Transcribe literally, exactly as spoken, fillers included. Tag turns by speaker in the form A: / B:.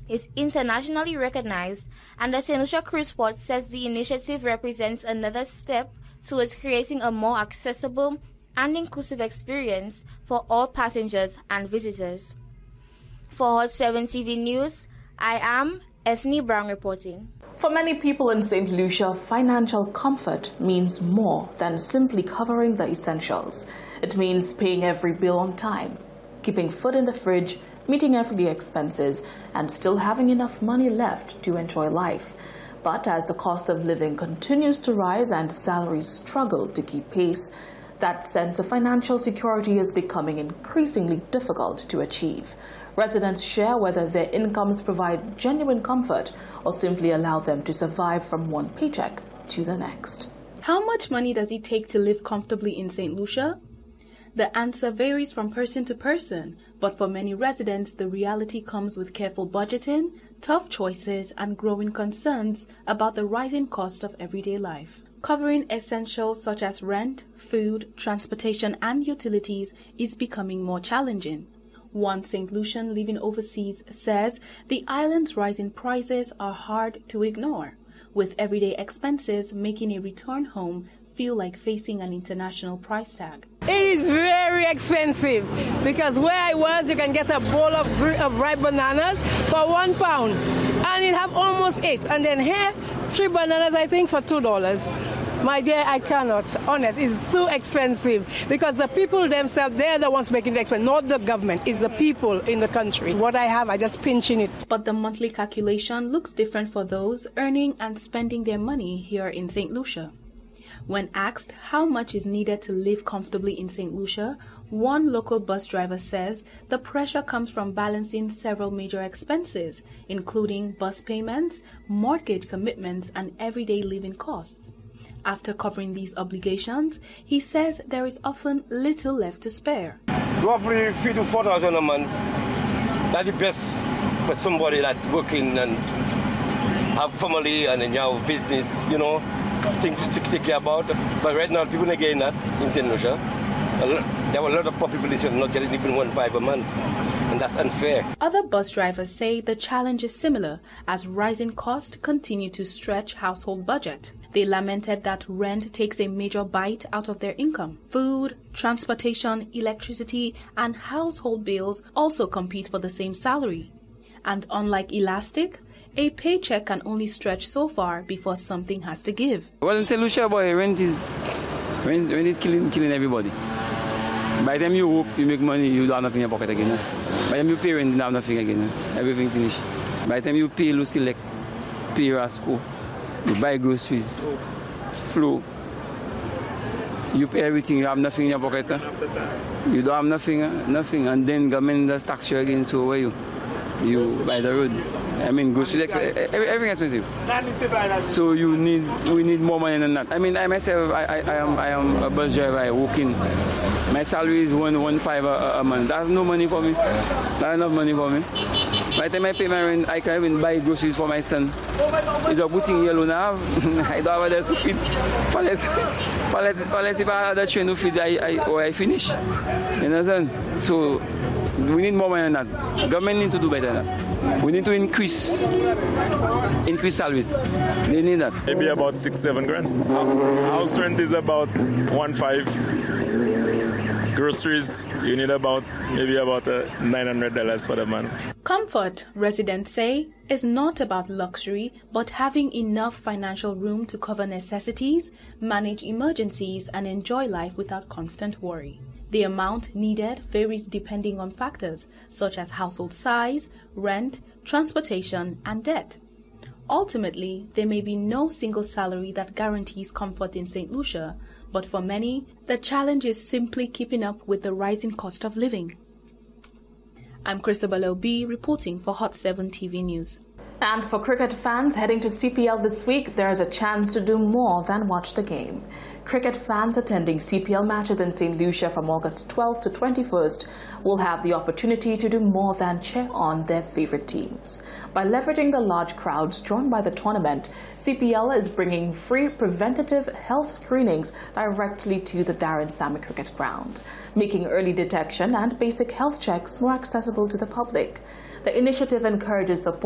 A: is internationally recognized, and the Saint Lucia Cruise Port says the initiative represents another step towards creating a more accessible and inclusive experience for all passengers and visitors. For Hot seven T V News, I am Ethne Brown reporting.
B: For many people in Saint Lucia, financial comfort means more than simply covering the essentials. It means paying every bill on time, keeping food in the fridge, meeting everyday expenses, and still having enough money left to enjoy life. But as the cost of living continues to rise and salaries struggle to keep pace, that sense of financial security is becoming increasingly difficult to achieve. Residents share whether their incomes provide genuine comfort or simply allow them to survive from one paycheck to the next.
C: How much money does it take to live comfortably in Saint Lucia? The answer varies from person to person, but for many residents, the reality comes with careful budgeting, tough choices, and growing concerns about the rising cost of everyday life. Covering essentials such as rent, food, transportation, and utilities is becoming more challenging. One Saint Lucian living overseas says the island's rising prices are hard to ignore, with everyday expenses making a return home feel like facing an international price tag.
D: It is very expensive because where I was, you can get a bowl of, of ripe bananas for one pound, and it have almost eight. And then here, three bananas, I think, for two dollars. My dear, I cannot. Honest, it's so expensive because the people themselves, they're the ones making the expense, not the government. It's the people in the country. What I have, I just pinch in it.
C: But the monthly calculation looks different for those earning and spending their money here in Saint Lucia. When asked how much is needed to live comfortably in Saint Lucia, one local bus driver says the pressure comes from balancing several major expenses, including bus payments, mortgage commitments, and everyday living costs. After covering these obligations, he says there is often little left to spare.
E: Roughly three to four thousand a month. That's the best for somebody that's working and have family and then you have business, you know, things to take care about. But right now, people are getting that in Saint Lucia. There were a lot of population not getting even one five a month, and that's unfair.
C: Other bus drivers say the challenge is similar as rising costs continue to stretch household budget. They lamented that rent takes a major bite out of their income. Food, transportation, electricity, and household bills also compete for the same salary. And unlike Elastic, a paycheck can only stretch so far before something has to give.
F: Well, in Saint Lucia, boy, rent is rent, rent is killing killing everybody. By the time you work, you make money, you don't have nothing in your pocket again. By the time you pay rent, you don't have nothing again. Everything finished. By the time you pay Lucilec, pay Rasco, you buy groceries, flow, you pay everything, you have nothing in your pocket. You don't have nothing, nothing, and then government does tax you again, so where you? You buy the road. I mean, groceries, everything expensive. So you need, we need more money than that. I mean, I myself, I, I, I am, I am a bus driver. I work in. My salary is one, one five a, a month. That's no money for me. That's enough money for me. By the time I pay my rent, I can even buy groceries for my son. He's a good thing here alone now. I don't have others to feed. Unless, unless if I have other train to feed, I, I, or I finish. You understand? So we need more money than that. Government need to do better than that. We need to increase, increase salaries. They need that.
G: Maybe about six, seven grand. House rent is about one five. Groceries, you need about maybe about uh, nine hundred dollars for the month.
C: Comfort, residents say, is not about luxury, but having enough financial room to cover necessities, manage emergencies, and enjoy life without constant worry. The amount needed varies depending on factors such as household size, rent, transportation, and debt. Ultimately, there may be no single salary that guarantees comfort in Saint Lucia, but for many, the challenge is simply keeping up with the rising cost of living. I'm Christabel Obi reporting for Hot seven T V News.
B: And for cricket fans heading to C P L this week, there is a chance to do more than watch the game. Cricket fans attending C P L matches in Saint Lucia from August twelfth to twenty-first will have the opportunity to do more than cheer on their favorite teams. By leveraging the large crowds drawn by the tournament, C P L is bringing free preventative health screenings directly to the Darren Sammy Cricket Ground, making early detection and basic health checks more accessible to the public. The initiative encourages support